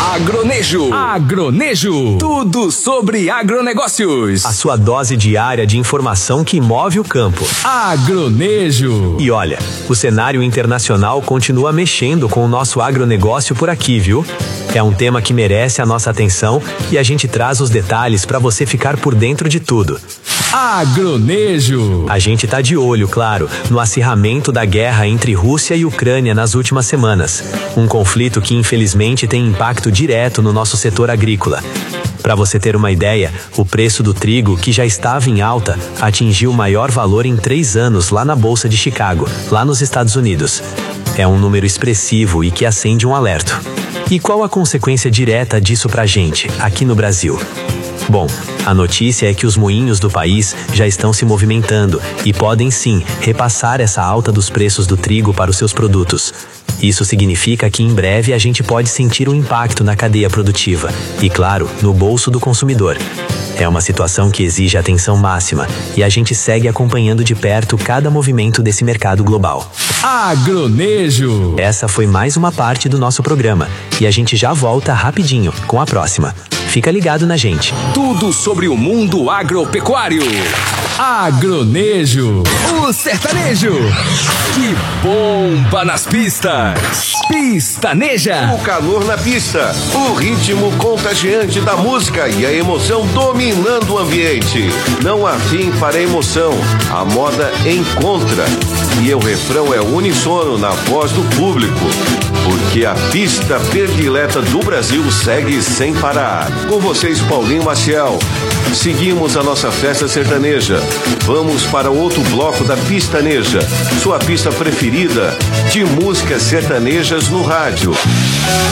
Agronejo. Agronejo. Tudo sobre agronegócios. A sua dose diária de informação que move o campo. Agronejo. E olha, o cenário internacional continua mexendo com o nosso agronegócio por aqui, viu? É um tema que merece a nossa atenção e a gente traz os detalhes para você ficar por dentro de tudo. Agronejo. A gente tá de olho, claro, no acirramento da guerra entre Rússia e Ucrânia nas últimas semanas. Um conflito que infelizmente tem impacto direto no nosso setor agrícola. Para você ter uma ideia, o preço do trigo, que já estava em alta, atingiu o maior valor em 3 anos lá na Bolsa de Chicago, lá nos Estados Unidos. É um número expressivo e que acende um alerta. E qual a consequência direta disso pra gente, aqui no Brasil? Bom, a notícia é que os moinhos do país já estão se movimentando e podem sim repassar essa alta dos preços do trigo para os seus produtos. Isso significa que em breve a gente pode sentir um impacto na cadeia produtiva e, claro, no bolso do consumidor. É uma situação que exige atenção máxima e a gente segue acompanhando de perto cada movimento desse mercado global. Agronejo. Essa foi mais uma parte do nosso programa e a gente já volta rapidinho com a próxima. Fica ligado na gente. Tudo sobre o mundo agropecuário. Agronejo. O sertanejo que bomba nas pistas. Pistaneja. O calor na pista, o ritmo contagiante da música e a emoção dominando o ambiente. Não há fim para a emoção, a moda encontra. E o refrão é unissono na voz do público. Porque a pista predileta do Brasil segue sem parar. Com vocês, Paulinho Maciel. Seguimos a nossa festa sertaneja. Vamos para outro bloco da Pistaneja, sua pista preferida de músicas sertanejas no rádio.